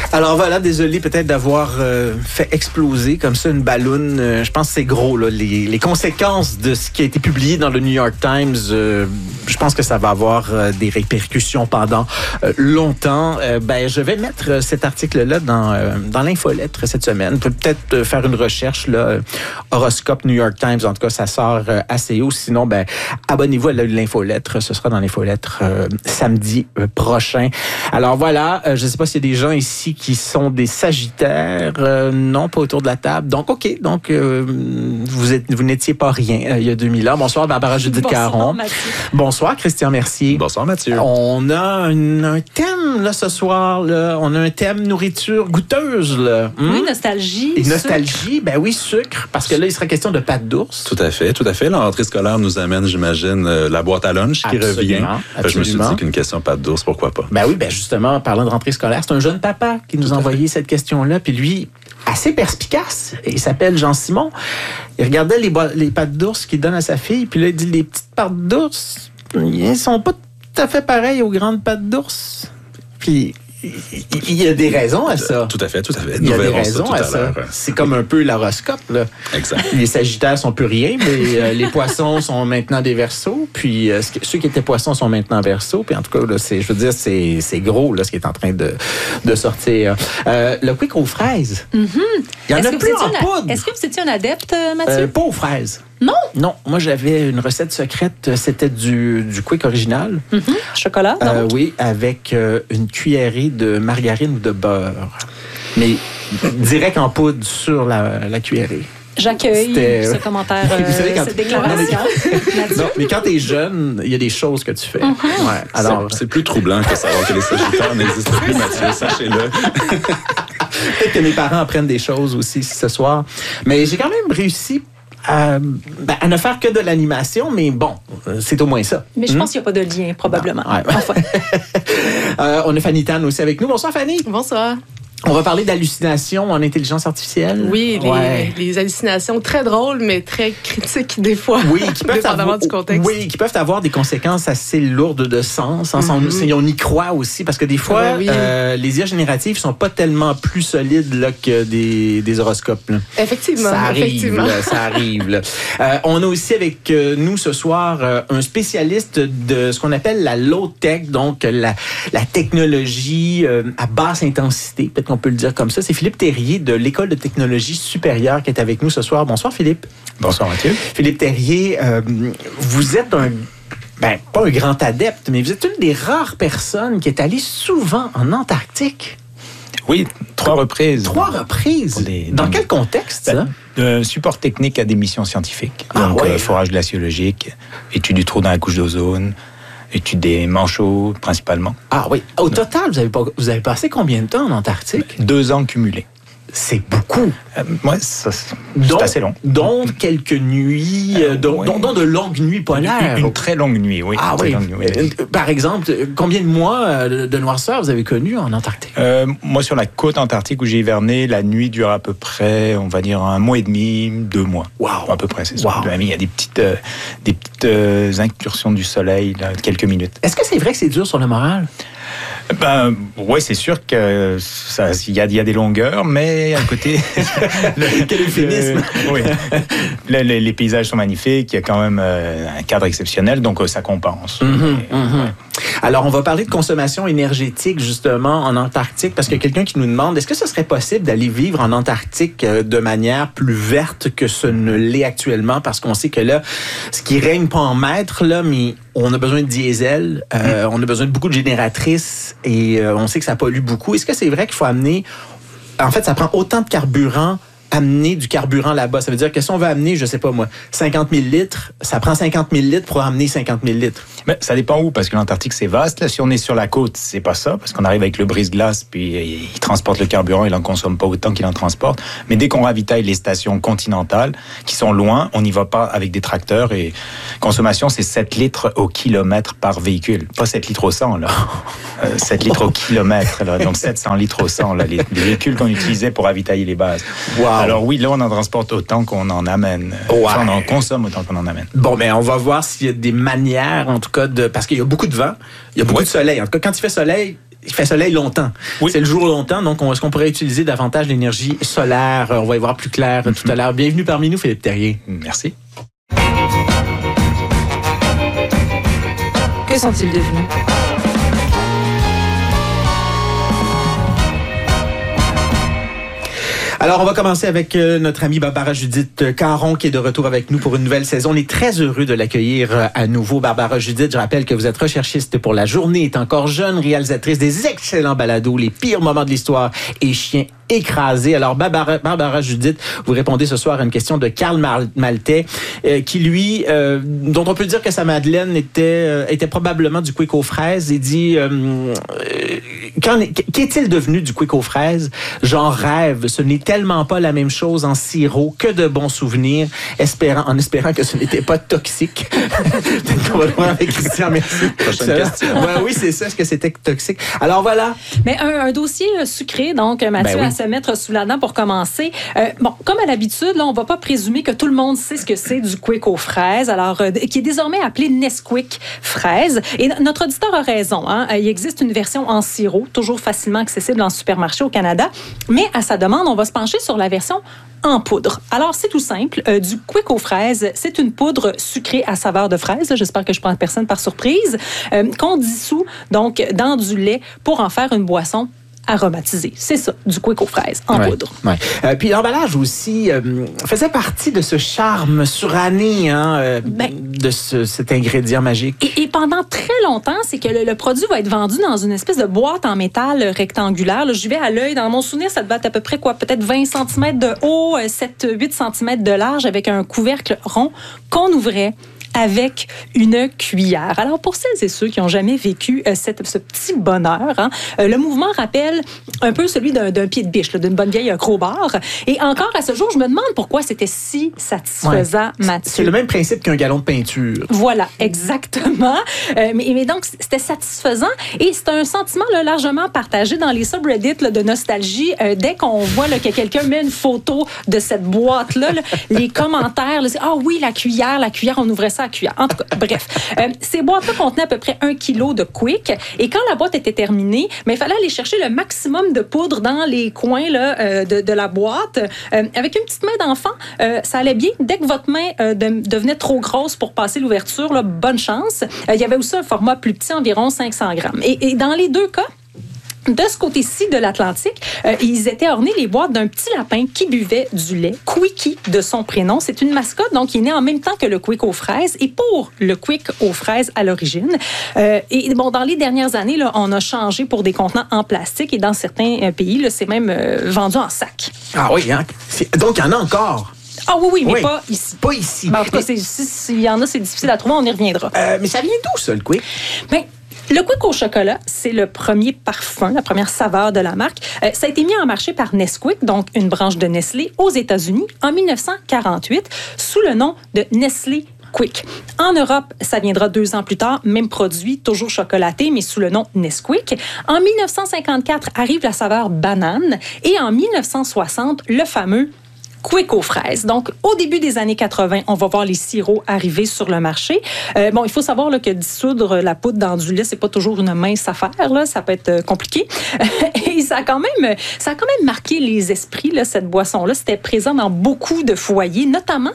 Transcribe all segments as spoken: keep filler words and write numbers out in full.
Alors voilà, désolé peut-être d'avoir euh, fait exploser comme ça une balloune. Euh, je pense que c'est gros, là, les, les conséquences de ce qui a été publié dans le New York Times. Euh, je pense que ça va avoir euh, des répercussions pendant euh, longtemps. Euh, ben, je vais mettre euh, cet article-là dans, euh, dans l'infolettre cette semaine. Peut-être euh, faire une recherche, là, euh, horoscope New York Times. En tout cas, ça sort euh, assez haut. Sinon, ben, abonnez-vous à l'infolettre. Ce sera dans l'infolettre euh, samedi euh, prochain. Alors voilà, euh, je ne sais pas s'il y a des gens ici qui sont des Sagittaires. Euh, non, pas autour de la table. Donc, OK. Donc, euh, vous êtes, vous n'étiez pas rien euh, il y a deux mille ans. Bonsoir, Barbara Judith Bonsoir, Caron. Mathieu. Bonsoir, Christian Mercier. Bonsoir, Mathieu. On a un, un thème, là, ce soir. Là. On a un thème nourriture goûteuse. Là. Hum? Oui, nostalgie. Et sucre. nostalgie, ben oui, sucre. Parce que là, il sera question de pâte d'ours. Tout à fait, tout à fait. La rentrée scolaire nous amène, j'imagine, euh, la boîte à lunch qui Absolument, revient. absolument. Je me suis dit qu'une question pâte d'ours, pourquoi pas? Ben oui, ben justement, parlant de rentrée scolaire, c'est un jeune papa qui nous a envoyé cette question-là. Puis lui, assez perspicace, il s'appelle Jean-Simon. Il regardait les, bo- les pâtes d'ours qu'il donne à sa fille. Puis là, il dit, les petites pâtes d'ours, ils sont pas tout à fait pareilles aux grandes pâtes d'ours. Puis il y a des raisons à ça. Tout à fait, tout à fait. Il y a Nous des verrons raisons ça tout à à ça. l'heure. C'est comme un peu l'horoscope, là. Exact. Les Sagittaires sont plus rien, mais euh, les Poissons sont maintenant des Verseaux. Puis euh, ceux qui étaient Poissons sont maintenant Verseaux. Puis en tout cas, là, c'est, je veux dire, c'est, c'est gros là, ce qui est en train de, de sortir. Euh, le quick aux fraises. Mm-hmm. Il y en Est-ce a que plus vous en étiez poudre. un- Est-ce que vous étiez un adepte, Mathieu? Euh, pas aux fraises. Non? Non, moi j'avais une recette secrète, c'était du, du quick original. Mm-hmm. Chocolat, non? Euh, oui, avec euh, une cuillerée de margarine ou de beurre. Mais direct en poudre sur la, la cuillerée. J'accueille C'était- ce commentaire, Vous savez, euh, quand- cette déclaration. Mathieu? Non, mais quand t'es jeune, il y a des choses que tu fais. Mm-hmm. Ouais, alors, C'est, c'est plus troublant que savoir que les Sagittaires n'existent plus, Mathieu, sachez-le. peut-être que mes parents apprennent des choses aussi ce soir. Mais j'ai quand même réussi à, ben, à ne faire que de l'animation, mais bon, c'est au moins ça. Mais je Hmm? pense qu'il n'y a pas de lien, probablement. Ouais. Enfin, Euh, on a Fanny Tan aussi avec nous. Bonsoir, Fanny. Bonsoir. On va parler d'hallucinations en intelligence artificielle. Oui, les, Ouais. les hallucinations très drôles, mais très critiques des fois. Oui, qui peuvent, dépendamment avoir, du contexte. oui, qui peuvent avoir des conséquences assez lourdes de sens. Hein, Mm-hmm. si on y croit aussi, parce que des fois, Ben oui. euh, les I A génératives sont pas tellement plus solides là, que des, des horoscopes. Là. Effectivement. Ça arrive, effectivement. là, ça arrive. Là. Euh, on a aussi avec euh, nous ce soir euh, un spécialiste de ce qu'on appelle la low-tech, donc la, la technologie euh, à basse intensité, peut-être qu'on peut le dire comme ça. C'est Philippe Terrier de l'École de technologie supérieure qui est avec nous ce soir. Bonsoir, Philippe. Bonsoir, Mathieu. Philippe Terrier, euh, vous êtes un... Ben, pas un grand adepte, mais vous êtes une des rares personnes qui est allée souvent en Antarctique. Oui, trois reprises. Trois reprises. Pour des- Dans dans- quel contexte, ça? De support technique à des missions scientifiques. Ah Donc, ouais. euh, forage glaciologique, étude du trou dans la couche d'ozone, étude des manchots principalement. Ah oui. Au total, vous avez, pas, vous avez passé combien de temps en Antarctique? Deux ans cumulés. C'est beaucoup. Euh, moi, ça, c'est Donc- assez long. Dont quelques nuits, euh, dont, oui. dont- dont de longues nuits polaires. Une, une très longue nuit, oui. Ah une très oui. longue nuit, oui. Euh, Par exemple, combien de mois euh, de noirceur vous avez connu en Antarctique? Euh, moi, sur la côte antarctique où j'ai hiverné, la nuit dure à peu près, on va dire, un mois et demi, deux mois. Wow. À peu près, c'est ça. Wow. Il y a des petites, euh, des petites euh, incursions du soleil, là, quelques minutes. Est-ce que c'est vrai que c'est dur sur le moral? Ben, oui, c'est sûr que ça, il y a, il y a des longueurs, mais à côté, le, Quel euphémisme. le- oui, Le- le- les paysages sont magnifiques. Il y a quand même euh, un cadre exceptionnel, donc euh, ça compense. Mhm, mhm. Alors, on va parler de consommation énergétique, justement, en Antarctique, parce qu'il y a quelqu'un qui nous demande, est-ce que ce serait possible d'aller vivre en Antarctique euh, de manière plus verte que ce ne l'est actuellement? Parce qu'on sait que là, ce qui règne pas en maître, là, mais on a besoin de diesel, euh, on a besoin de beaucoup de génératrices, et euh, on sait que ça pollue beaucoup. Est-ce que c'est vrai qu'il faut amener... En fait, ça prend autant de carburant amener du carburant là-bas. Ça veut dire que si on veut amener, je sais pas moi, cinquante mille litres, ça prend cinquante mille litres pour amener cinquante mille litres. Mais ça dépend où, parce que l'Antarctique, c'est vaste. Là, si on est sur la côte, c'est pas ça, parce qu'on arrive avec le brise-glace, puis il transporte le carburant, il en consomme pas autant qu'il en transporte. Mais dès qu'on ravitaille les stations continentales, qui sont loin, on n'y va pas avec des tracteurs. Et consommation, c'est sept litres au kilomètre par véhicule. Pas sept litres au cent, là. Euh, sept litres au kilomètre, là. Donc sept cents litres au cent, là, les, les véhicules qu'on utilisait pour ravitailler les bases. Wow. Alors oui, là, on en transporte autant qu'on en amène. Ouais. Enfin, on en consomme autant qu'on en amène. Bon, ben on va voir s'il y a des manières, en tout cas, de parce qu'il y a beaucoup de vent, il y a beaucoup Oui. de soleil. En tout cas, quand il fait soleil, il fait soleil longtemps. Oui. C'est le jour longtemps, donc on, est-ce qu'on pourrait utiliser davantage l'énergie solaire? On va y voir plus clair mm-hmm. tout à l'heure. Bienvenue parmi nous, Philippe Terrier. Merci. Que sont-ils devenus? Alors, on va commencer avec euh, notre amie Barbara Judith Caron qui est de retour avec nous pour une nouvelle saison. On est très heureux de l'accueillir euh, à nouveau. Barbara Judith, je rappelle que vous êtes recherchiste pour La Journée est encore jeune, réalisatrice des excellents balados, Les pires moments de l'histoire et Chiens écrasés. Alors, Barbara, Barbara Judith, vous répondez ce soir à une question de Karl Maltais euh, qui, lui, euh, dont on peut dire que sa Madeleine était, euh, était probablement du quick aux fraises. Il dit, euh, euh, qu'en, qu'est-il devenu du quick aux fraises? J'en rêve. Ce n'est tellement pas la même chose en sirop que de bons souvenirs, espérant, en espérant que ce n'était pas toxique. Peut-être qu'on va le voir avec Christian, merci. Prochaine question. Ouais, oui, c'est ça, est-ce que c'était toxique? Alors voilà. Mais un, un dossier euh, sucré, donc, Mathieu, ben oui. à se mettre sous la dent pour commencer. Euh, bon, comme à l'habitude, là, on ne va pas présumer que tout le monde sait ce que c'est du quick aux fraises, alors euh, qui est désormais appelé Nesquik fraise. Et notre auditeur a raison, hein, il existe une version en sirop, toujours facilement accessible en supermarché au Canada, mais à sa demande, on va se pencher sur la version en poudre. Alors, c'est tout simple. Euh, du quick aux fraises, c'est une poudre sucrée à saveur de fraise. J'espère que je ne prends personne par surprise. Euh, qu'on dissout donc dans du lait pour en faire une boisson aromatisé. C'est ça, du quick aux fraises en ouais, poudre. Ouais. Euh, puis l'emballage aussi euh, faisait partie de ce charme suranné hein, euh, ben, de ce, cet ingrédient magique. Et, et pendant très longtemps, c'est que le, le produit va être vendu dans une espèce de boîte en métal rectangulaire. Là, j'y vais à l'œil. Dans mon souvenir, ça devait être à peu près quoi, peut-être vingt centimètres de haut, sept à huit centimètres de large, avec un couvercle rond qu'on ouvrait avec une cuillère. Alors, pour celles et ceux qui n'ont jamais vécu euh, cette, ce petit bonheur, hein, euh, le mouvement rappelle un peu celui d'un, d'un pied de biche, là, d'une bonne vieille crowbar. Et encore à ce jour, je me demande pourquoi c'était si satisfaisant, ouais. Mathieu. C'est le même principe qu'un gallon de peinture. Voilà, exactement. Euh, mais, mais donc, c'était satisfaisant et c'est un sentiment là, largement partagé dans les subreddits là, de nostalgie. Euh, dès qu'on voit là, que quelqu'un met une photo de cette boîte-là, là, les commentaires, là, c'est « Ah oui, la cuillère, la cuillère, on ouvrait ça à cuillère. » En tout cas, bref. Euh, ces boîtes-là contenaient à peu près un kilo de quick. Et quand la boîte était terminée, mais il fallait aller chercher le maximum de poudre dans les coins là, euh, de, de la boîte. Euh, avec une petite main d'enfant, euh, ça allait bien. Dès que votre main euh, de, devenait trop grosse pour passer l'ouverture, là, bonne chance. Euh, il y avait aussi un format plus petit, environ cinq cents grammes. Et, et dans les deux cas, de ce côté-ci de l'Atlantique, euh, ils étaient ornés les boîtes d'un petit lapin qui buvait du lait, Quickie de son prénom. C'est une mascotte donc qui est née en même temps que le Quick aux fraises et pour le Quick aux fraises à l'origine. Euh, et bon, dans les dernières années, là, on a changé pour des contenants en plastique et dans certains euh, pays, là, c'est même euh, vendu en sac. Ah oui, hein? C'est, donc il y en a encore. Ah oui, oui, mais oui, pas ici. Pas ici. Ben, en tout cas, c'est, si, s'il y en a, c'est difficile à trouver, on y reviendra. Euh, mais ça vient d'où, ça, le Quick? Ben, le Quick au chocolat, c'est le premier parfum, la première saveur de la marque. Euh, ça a été mis en marché par Nesquik, donc une branche de Nestlé, aux États-Unis, en dix-neuf cent quarante-huit, sous le nom de Nestlé Quick. En Europe, ça viendra deux ans plus tard, même produit, toujours chocolaté, mais sous le nom Nesquik. En dix-neuf cent cinquante-quatre arrive la saveur banane et en dix-neuf cent soixante, le fameux Quick aux fraises. Donc, au début des années quatre-vingts, on va voir les sirops arriver sur le marché. Euh, bon, il faut savoir là, que dissoudre la poudre dans du lait, c'est pas toujours une mince affaire. Là. Ça peut être compliqué. Et ça a quand même, ça a quand même marqué les esprits, là, cette boisson-là. C'était présent dans beaucoup de foyers, notamment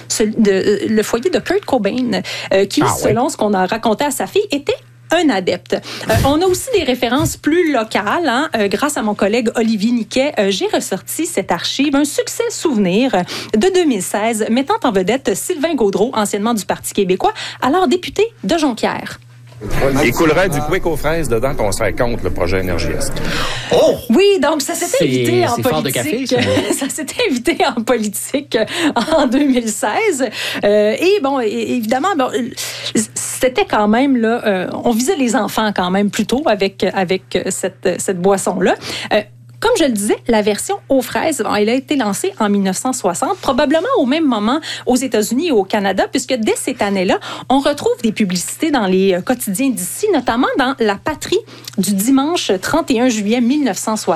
de, le foyer de Kurt Cobain, euh, qui, ah, selon ouais. ce qu'on a raconté à sa fille, était un adepte. Euh, on a aussi des références plus locales. Hein? Euh, grâce à mon collègue Olivier Niquet, euh, j'ai ressorti cette archive, un succès souvenir de deux mille seize, mettant en vedette Sylvain Gaudreault, anciennement du Parti québécois, alors député de Jonquière. Il coulerait du Quick aux fraises dedans qu'on serait contre le projet Énergie Est. Oh! Oui, donc ça s'était c'est, invité en c'est politique. Fort de café, ça. ça s'était invité en politique en deux mille seize. Euh, et bon, évidemment, bon, c'était quand même, là, euh, on visait les enfants quand même plutôt avec, avec cette, cette boisson-là. Euh, Comme je le disais, la version aux fraises, elle a été lancée en dix-neuf cent soixante, probablement au même moment aux États-Unis et au Canada, puisque dès cette année-là, on retrouve des publicités dans les quotidiens d'ici, notamment dans La Patrie du dimanche trente et un juillet mille neuf cent soixante.